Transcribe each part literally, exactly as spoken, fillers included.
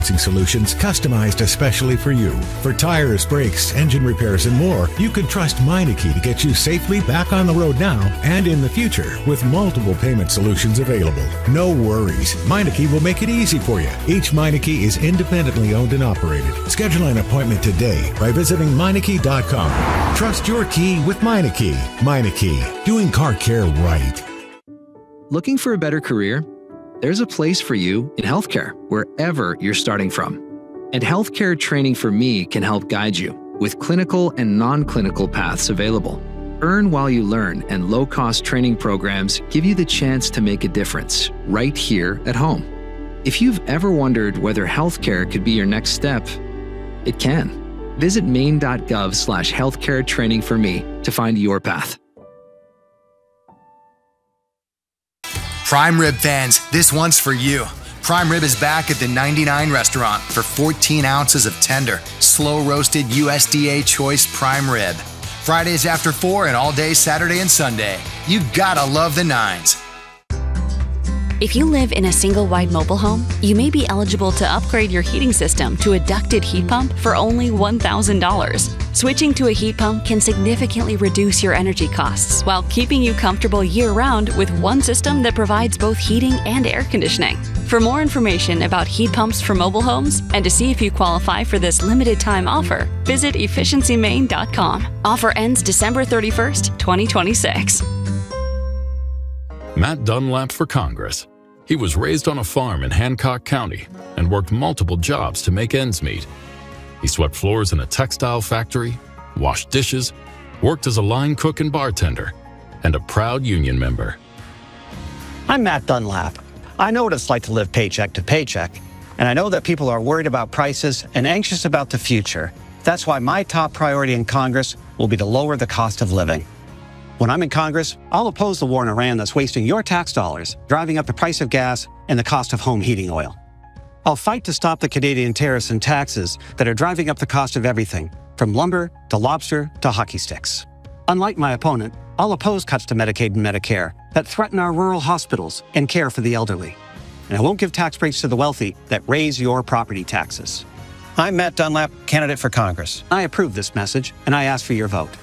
Solutions customized especially for you. For tires, brakes, engine repairs, and more, you can trust Meineke to get you safely back on the road now and in the future with multiple payment solutions available. No worries. Meineke will make it easy for you. Each Meineke is independently owned and operated. Schedule an appointment today by visiting Meineke dot com. Trust your key with Meineke. Meineke, doing car care right. Looking for a better career? There's a place for you in healthcare, wherever you're starting from. And Healthcare Training for Me can help guide you with clinical and non-clinical paths available. Earn while you learn, and low-cost training programs give you the chance to make a difference right here at home. If you've ever wondered whether healthcare could be your next step, it can. Visit maine.gov slash healthcare training for me to find your path. Prime Rib fans, this one's for you. Prime Rib is back at the ninety-nine restaurant for fourteen ounces of tender, slow-roasted U S D A choice prime rib. Fridays after four and all day Saturday and Sunday. You gotta love the nines. If you live in a single-wide mobile home, you may be eligible to upgrade your heating system to a ducted heat pump for only one thousand dollars. Switching to a heat pump can significantly reduce your energy costs while keeping you comfortable year-round with one system that provides both heating and air conditioning. For more information about heat pumps for mobile homes and to see if you qualify for this limited-time offer, visit efficiency maine dot com. Offer ends December thirty-first, twenty twenty-six. Matt Dunlap for Congress. He was raised on a farm in Hancock County and worked multiple jobs to make ends meet. He swept floors in a textile factory, washed dishes, worked as a line cook and bartender, and a proud union member. I'm Matt Dunlap. I know what it's like to live paycheck to paycheck, and I know that people are worried about prices and anxious about the future. That's why my top priority in Congress will be to lower the cost of living. When I'm in Congress, I'll oppose the war in Iran that's wasting your tax dollars, driving up the price of gas and the cost of home heating oil. I'll fight to stop the Canadian tariffs and taxes that are driving up the cost of everything, from lumber to lobster to hockey sticks. Unlike my opponent, I'll oppose cuts to Medicaid and Medicare that threaten our rural hospitals and care for the elderly. And I won't give tax breaks to the wealthy that raise your property taxes. I'm Matt Dunlap, candidate for Congress. I approve this message, and I ask for your vote.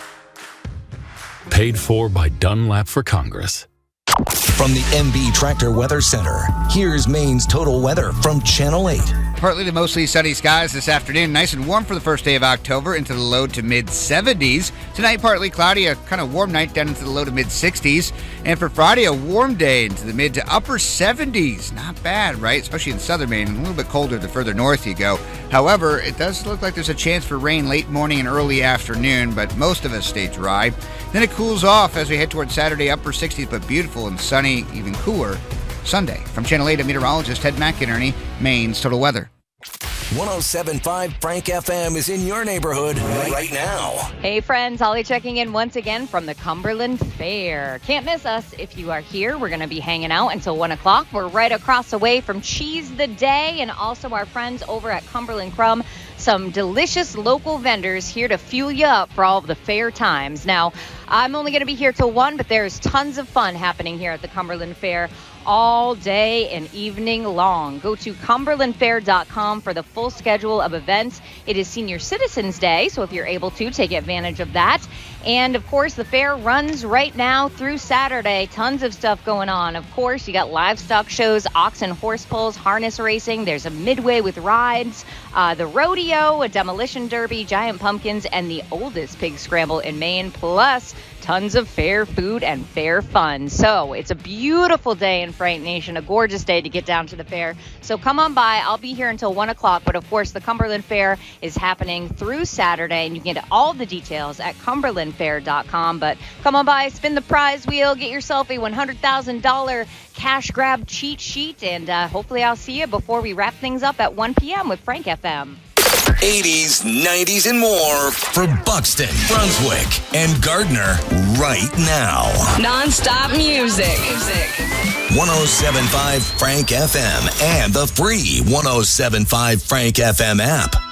Paid for by Dunlap for Congress. From the M B Tractor Weather Center, here's Maine's total weather from Channel eight. Partly to mostly sunny skies this afternoon. Nice and warm for the first day of October, into the low to mid seventies. Tonight, partly cloudy, a kind of warm night down into the low to mid sixties. And for Friday, a warm day into the mid to upper seventies. Not bad, right? Especially in southern Maine. A little bit colder the further north you go. However, it does look like there's a chance for rain late morning and early afternoon, but most of us stay dry. Then it cools off as we head towards Saturday, upper sixties, but beautiful and sunny, even cooler Sunday. From Channel eight, meteorologist Ted McInerney, Maine's Total Weather. one oh seven point five Frank F M is in your neighborhood right now. Hey friends, Holly checking in once again from the Cumberland Fair. Can't miss us if you are here. We're going to be hanging out until one o'clock. We're right across the way from Cheese the Day and also our friends over at Cumberland Crumb. Some delicious local vendors here to fuel you up for all of the fair times. Now, I'm only going to be here till one, but there's tons of fun happening here at the Cumberland Fair all day and evening long. Go to cumberland fair dot com for the full schedule of events. It is Senior Citizens Day, so if you're able to, take advantage of that. And, of course, the fair runs right now through Saturday. Tons of stuff going on. Of course, you got livestock shows, ox and horse pulls, harness racing. There's a midway with rides, uh, the rodeo, a demolition derby, giant pumpkins, and the oldest pig scramble in Maine, plus tons of fair food and fair fun. So it's a beautiful day in Frank Nation, a gorgeous day to get down to the fair. So come on by. I'll be here until one o'clock. But, of course, the Cumberland Fair is happening through Saturday, and you can get all the details at cumberland fair dot com. But come on by, spin the prize wheel, get yourself a one hundred thousand dollars cash grab cheat sheet, and uh, hopefully I'll see you before we wrap things up at one p.m. with Frank F M. eighties, nineties, and more for Buxton, Brunswick, and Gardner right now. Non-stop music. one oh seven point five Frank F M and the free one oh seven point five Frank F M app.